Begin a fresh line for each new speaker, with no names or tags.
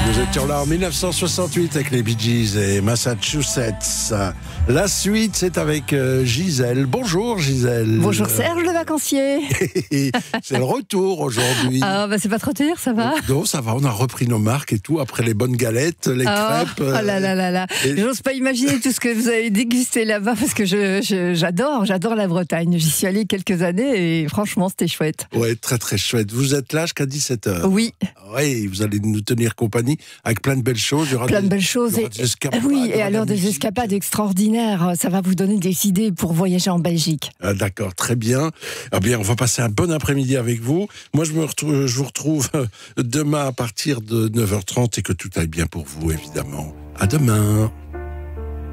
Nous étions là en 1968 avec les Bee Gees et Massachusetts. La suite, c'est avec Gisèle. Bonjour Gisèle.
Bonjour Serge le vacancier.
C'est le retour aujourd'hui.
Ah bah c'est pas trop tard, ça va?
Non, ça va, on a repris nos marques et tout, après les bonnes galettes, les crêpes.
Oh là là là là. J'ose pas imaginer tout ce que vous avez dégusté là-bas parce que j'adore la Bretagne. J'y suis allée quelques années et franchement c'était chouette.
Ouais, très très chouette. Vous êtes là jusqu'à 17h.
Oui.
Oui, vous allez nous tenir compagnie avec plein de belles choses. Il y aura
plein de belles choses.
Des escapades,
oui, et alors des escapades extraordinaires. Ça va vous donner des idées pour voyager en Belgique.
Ah, d'accord, très bien. Eh bien, on va passer un bon après-midi avec vous. Moi, je vous retrouve demain à partir de 9h30 et que tout aille bien pour vous, évidemment. À demain.